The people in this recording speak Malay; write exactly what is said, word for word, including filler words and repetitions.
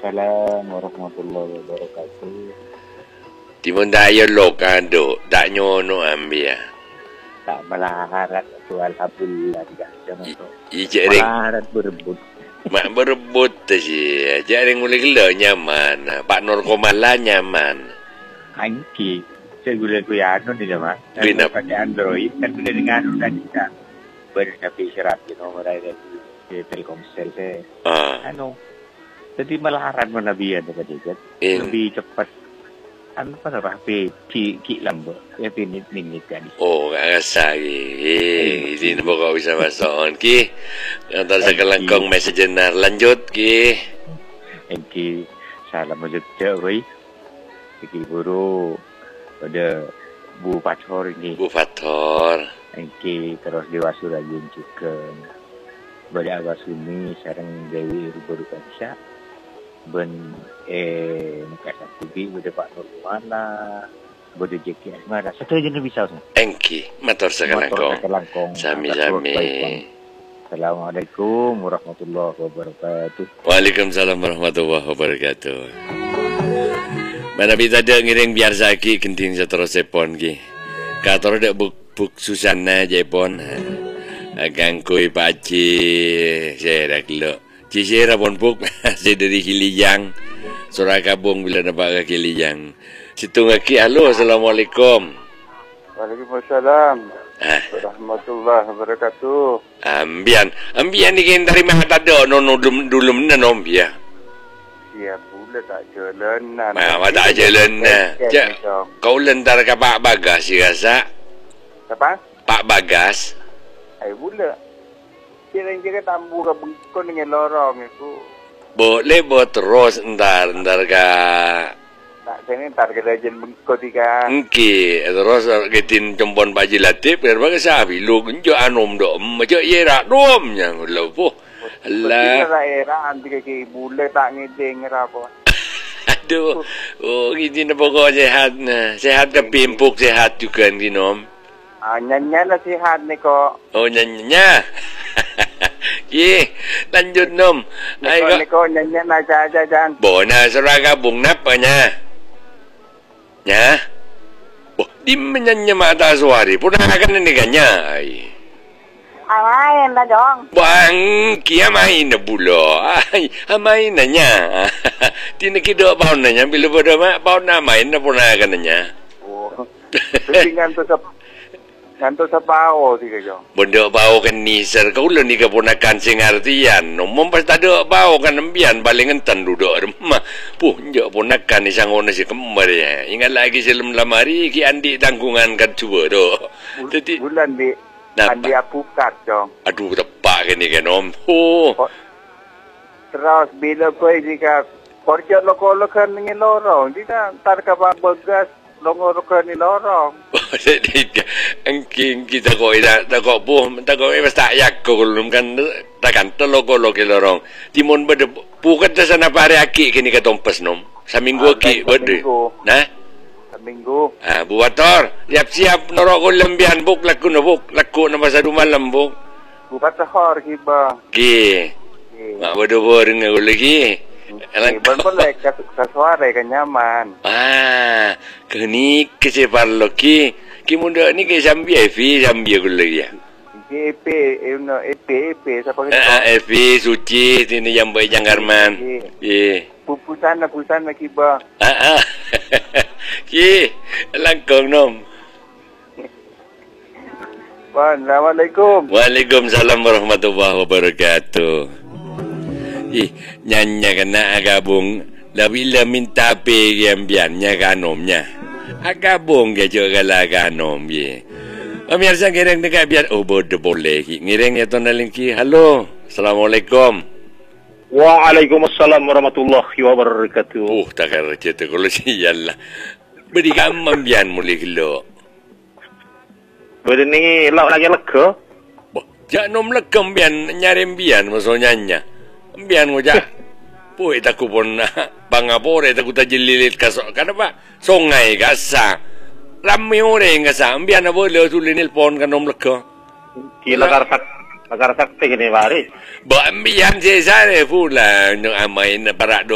Waalaikumsalam warahmatullahi wabarakatuh. Timun daya lokan do, tak nyono ambia. Tak melarat tu alhamdulillah tidak jangan tu. Ijek ring Melarat berebut. mak berebut sih. Ijek ring mulai gelo nyaman. Pak Nur Komala nyaman. Angki. Saya gula ku ya anu ni dah. Guna pakai Android kan boleh dengan anu kan bisa. Bersapi syarat di nomor dari Telkomsel saya. Ah. Anu. Jadi melarat menabian tadi kan. In. Lebih cepat. Anu apa dah P ki ki lambo. Ya pinit minit kan. Oh, gak rasa ki. Sini pokok bisa masuk on ki. Antar sekarang kong message nar lanjut ki. Angki salam menjadi oi. Iki guru pada Bu Pathor ini. Bu Fathor. Angki terus dewasu lagi juga. Pada awal sini sarang Dewi Rupa Bisa. Ben eh muka satu bi pada Pak Nur Mana. Pada J K Asmara. Satu jenis bisa. Engki, motor sekarang kong. Sami-sami. Assalamualaikum warahmatullahi wabarakatuh. Waalaikumsalam warahmatullahi wabarakatuh. Mana bisa ada ngiring biar sakit kenting seterus sepon ki. Kator ada buk buk Susana jepon. Agang kui paci saya dah kilo. Cici rapon buk saya dari Kilijang. Surah kabung bila nampak ke Kilijang. Situ ngaki halo assalamualaikum. Waalaikumsalam. Ah. Warahmatullahi wabarakatuh. Ambian, ambian ni kan dari mana tak ada nono dulum dulum nanom ya. Siap pula tak jalan. Mama tak jalan na. Kau lentar ke Pak Bagas si rasa? Apa? Pak Bagas. Ai pula. Kira-kira tambu ke bengkon dengan lorong itu. Boleh buat terus entar entar ke. Tak sini entar ke jen bengkon tiga. Engki terus ketin jompon Pak Haji Latif berbagai sahabi lu genjo anom do macam ye rak dom yang lu po. Allah. Kita era anti ke bule tak ngedeng apa. Aduh. Oh gini na pokok sehat na. Sehat ke pimpuk sehat juga ni nom. Ah nyanya lah sihat ni kok. Oh nyanya. Ki, lanjut nom. Ai kok nyanya na jaja jan. Bona seraga bung napa nya? Nya? Oh, di menyanya mata suari pun akan ni kanya. Ai. Amain dah dong. Bang, kia main na bulo. Ai, main na nya. Tini kido bau na nya bila pada mak bau na main na pun akan nya. Oh. Dengan tu sep Ganto sa pao si kayo. Benda bau kan ni sir kau lo ni keponakan sing artian. Nomong pas ada bau kan ambian paling entan duduk rumah. Puh njo ponakan ni sangon si kembar ya. Ingat lagi sebelum lamari ki andi tanggungan kan cuba do. Jadi bulan di andi apukat dong. Aduh tepak kan ni kan om. Oh. Terus bila kau jika korjat lokal kan ni lorong. Dia tar ka bagas longor ka ni lorong. Jadi angking kita kau ida tak kau buh tak kau imas tak yak kau belum kan takkan teloko loki lorong. Timun berde bukan sana pare aki kini ketompes nom. Saminggu aki berde. Nah. Saminggu. Ah buator siap-siap norok ko lembian buk laku no buk laku na masa du malam buk. Bukat sahor kiba. Ki. Mak bodo boring aku lagi. Elang boleh ke suara kan nyaman. Ah, kini kesepar loki. Ki muda ni ke sambi F sambi aku lagi ya. E P, no E P, E P siapa ke? Ah, F suci sini yang baik Janggarman. Ye. Pupusan na pupusan na kiba. Ah ah. Ki, langkong nom. Assalamualaikum. Waalaikumsalam warahmatullahi wabarakatuh. Ih, nyanya kena agabung. Labila minta pe gambiannya kanomnya. Agabung ke juga lah kanom ye. Pemirsa ngiring dekat biar oh bodoh boleh ki. Ngiring ya tuan lingki. Halo. Assalamualaikum. Waalaikumsalam warahmatullahi wabarakatuh. Oh, tak kira cerita kalau sial lah. Beri kamam bian mulai kilo. Beri ni lauk lagi lega. Boh, jak nom legam bian nyarim bian maksudnya nya. Bian ngojak. Puy taku pun bangapore taku tajililit kasok. Kenapa? Songai kasa. Rami orang kasa. Bian na boleh tulinil pon kanom lega. Kila karsak Agar sakti ini mari. Ba ambian saya sana pula untuk amain para